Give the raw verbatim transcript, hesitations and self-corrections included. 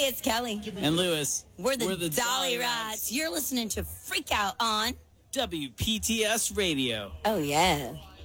Hey, it's Kelly. And Lewis. We're the, We're the Dolly Dolly Rots. Rots. You're listening to Freak Out on W P T S Radio. Oh, yeah.